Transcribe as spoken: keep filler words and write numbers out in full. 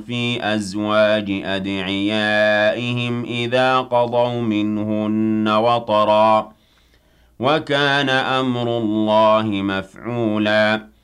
في أزواج أدعيائهم إذا قضوا منهن وطرا ۚ وكان أمر الله مفعولا